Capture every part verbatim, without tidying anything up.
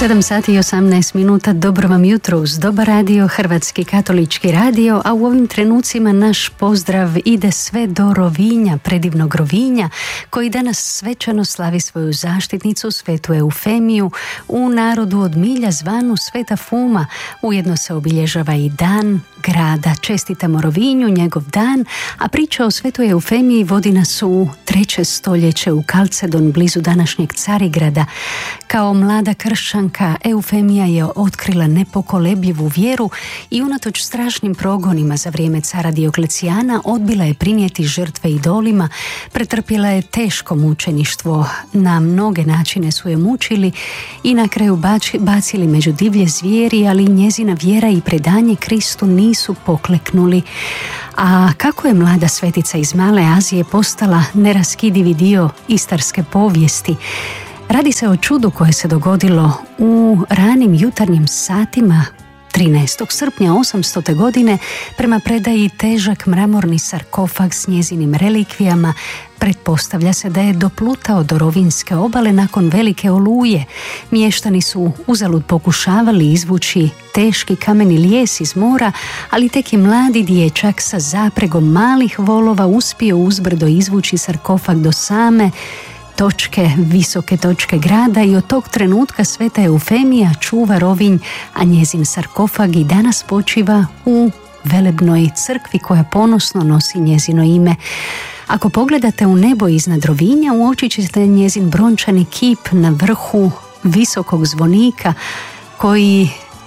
sedam sati i osamnaest minuta, dobro vam jutro uz Dobar radio, Hrvatski katolički radio, a u ovim trenucima naš pozdrav ide sve do Rovinja, predivnog Rovinja, koji danas svečano slavi svoju zaštitnicu, svetu Eufemiju, u narodu od milja zvanu Sveta Fuma. Ujedno se obilježava i dan grada. Čestitamo Rovinju, njegov dan, a priča o svetoj Eufemiji vodi nas u treće stoljeće u Kalcedon, blizu današnjeg Carigrada. Kao mlada kršćanka, Eufemija je otkrila nepokolebljivu vjeru i unatoč strašnim progonima za vrijeme cara Dioklecijana odbila je prinijeti žrtve idolima, pretrpjela je teško mučeništvo, na mnoge načine su je mučili i na kraju bači, bacili među divlje zvijeri, ali njezina vjera i predanje Kristu nisu pokleknuli. A kako je mlada svetica iz Male Azije postala neraskidivi dio istarske povijesti? Radi se o čudu koje se dogodilo u ranim jutarnjim satima trinaestog srpnja osamstote godine. Prema predaji težak mramorni sarkofag s njezinim relikvijama pretpostavlja se da je doplutao do rovinjske obale nakon velike oluje. Mještani su uzalud pokušavali izvući teški kameni lijes iz mora, ali tek je mladi dječak sa zapregom malih volova uspio uzbrdo izvući sarkofag do same točke, visoke točke grada, i od tog trenutka sveta Eufemija čuva Rovinj, a njezin sarkofag i danas počiva u velebnoj crkvi koja ponosno nosi njezino ime. Ako pogledate u nebo iznad Rovinja, uočit ćete njezin brončani kip na vrhu visokog zvonika koji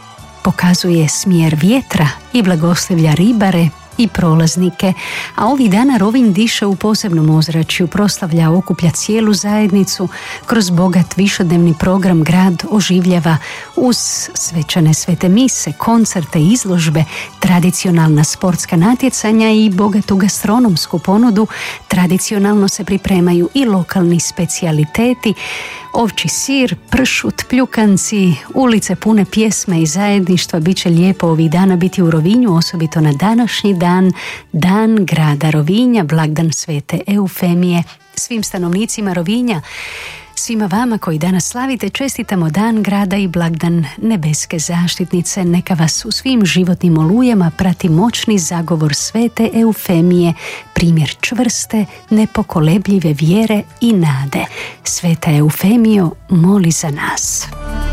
pokazuje smjer vjetra i blagoslivlja ribare i prolaznike, a ovih dana Rovinj diše u posebnom ozračju, proslavlja, okuplja cijelu zajednicu. Kroz bogat višednevni program grad oživljava uz svečane svete mise, koncerte, izložbe, tradicionalna sportska natjecanja i bogatu gastronomsku ponudu. Tradicionalno se pripremaju i lokalni specijaliteti, ovči sir, pršut, pljukanci, ulice pune pjesme i zajedništva. Biće lijepo ovih dana biti u Rovinju, osobito na današnji dan, dan grada Rovinja, blagdan svete Eufemije. Svim stanovnicima Rovinja, svima vama koji danas slavite, čestitamo dan grada i blagdan nebeske zaštitnice. Neka vas u svim životnim olujama prati moćni zagovor svete Eufemije, primjer čvrste, nepokolebljive vjere i nade. Sveta Eufemijo, moli za nas.